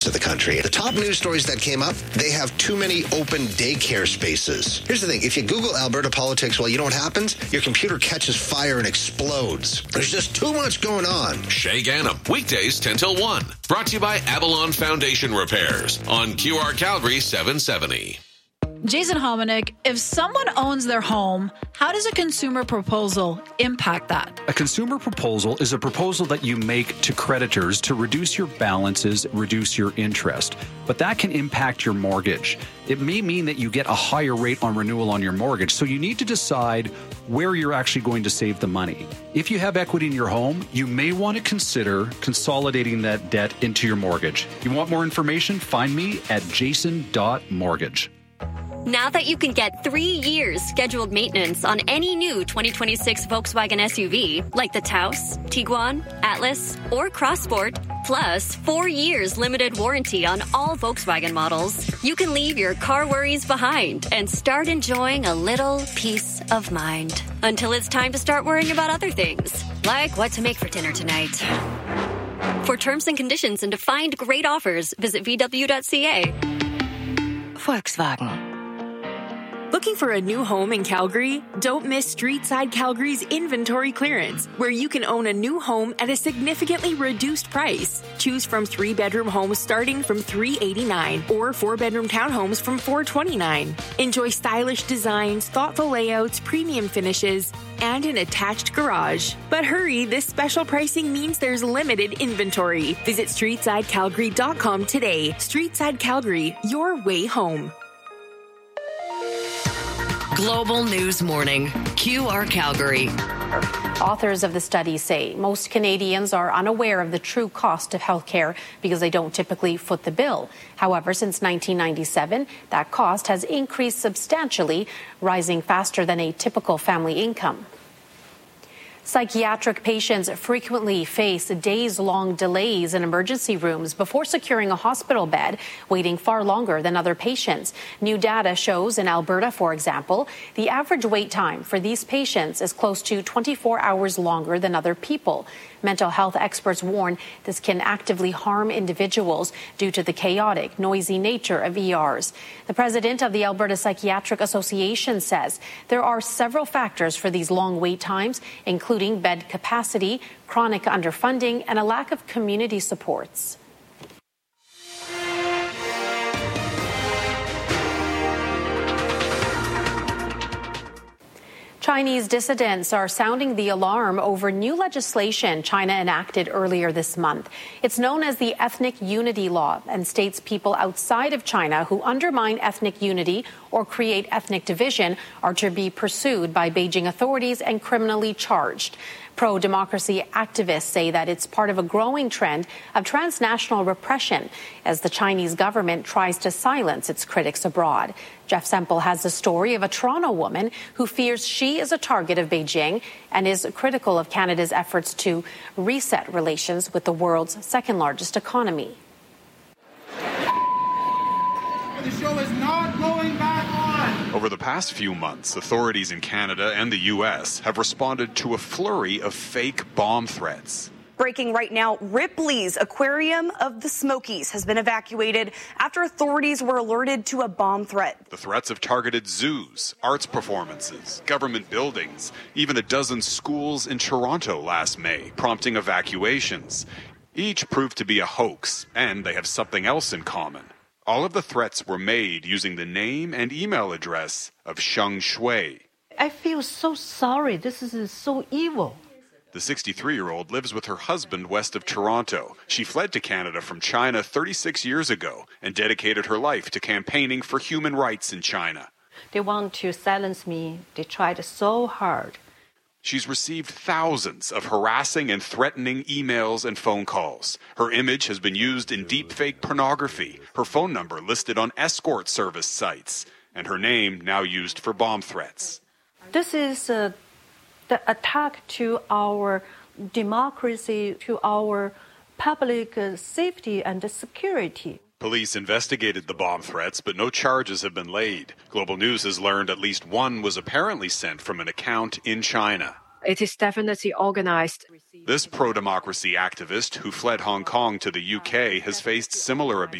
of the country. The top news stories that came up, they have too many open daycare spaces. Here's the thing. If you Google Alberta politics, well, you know what happens? Your computer catches fire and explodes. There's just too much going on. Shay Gannam, weekdays 10 till 1. Brought to you by Avalon Foundation Repairs on QR Calgary 770. Jason Hominick, if someone owns their home, how does a consumer proposal impact that? A consumer proposal is a proposal that you make to creditors to reduce your balances, reduce your interest. But that can impact your mortgage. It may mean that you get a higher rate on renewal on your mortgage, so you need to decide where you're actually going to save the money. If you have equity in your home, you may want to consider consolidating that debt into your mortgage. You want more information? Find me at jason.mortgage. Now that you can get 3 years scheduled maintenance on any new 2026 Volkswagen SUV, like the Taos, Tiguan, Atlas, or Crossport, plus 4 years limited warranty on all Volkswagen models, you can leave your car worries behind and start enjoying a little peace of mind. Until it's time to start worrying about other things, like what to make for dinner tonight. For terms and conditions and to find great offers, visit VW.ca. Volkswagen. Looking for a new home in Calgary? Don't miss Streetside Calgary's inventory clearance, where you can own a new home at a significantly reduced price. Choose from 3-bedroom homes starting from $389 or 4-bedroom townhomes from $429. Enjoy stylish designs, thoughtful layouts, premium finishes, and an attached garage. But hurry, this special pricing means there's limited inventory. Visit StreetsideCalgary.com today. Streetside Calgary, your way home. Global News Morning, QR Calgary. Authors of the study say most Canadians are unaware of the true cost of healthcare because they don't typically foot the bill. However, since 1997, that cost has increased substantially, rising faster than a typical family income. Psychiatric patients frequently face days-long delays in emergency rooms before securing a hospital bed, waiting far longer than other patients. New data shows in Alberta, for example, the average wait time for these patients is close to 24 hours longer than other people. Mental health experts warn this can actively harm individuals due to the chaotic, noisy nature of ERs. The president of the Alberta Psychiatric Association says there are several factors for these long wait times, including bed capacity, chronic underfunding, and a lack of community supports. Chinese dissidents are sounding the alarm over new legislation China enacted earlier this month. It's known as the Ethnic Unity Law and states people outside of China who undermine ethnic unity or create ethnic division are to be pursued by Beijing authorities and criminally charged. Pro-democracy activists say that it's part of a growing trend of transnational repression as the Chinese government tries to silence its critics abroad. Jeff Semple has the story of a Toronto woman who fears she is a target of Beijing and is critical of Canada's efforts to reset relations with the world's second-largest economy. The show is not going back on. Over the past few months, authorities in Canada and the U.S. have responded to a flurry of fake bomb threats. Breaking right now, Ripley's Aquarium of the Smokies has been evacuated after authorities were alerted to a bomb threat. The threats have targeted zoos, arts performances, government buildings, even a dozen schools in Toronto last May, prompting evacuations. Each proved to be a hoax, and they have something else in common. All of the threats were made using the name and email address of Sheng Shui. I feel so sorry. This is so evil. The 63-year-old lives with her husband west of Toronto. She fled to Canada from China 36 years ago and dedicated her life to campaigning for human rights in China. They want to silence me. They tried so hard. She's received thousands of harassing and threatening emails and phone calls. Her image has been used in deepfake pornography, her phone number listed on escort service sites, and her name now used for bomb threats. This is the attack to our democracy, to our public safety and security. Police investigated the bomb threats, but no charges have been laid. Global News has learned at least one was apparently sent from an account in China. It is definitely organized. This pro-democracy activist who fled Hong Kong to the UK has faced similar abuse.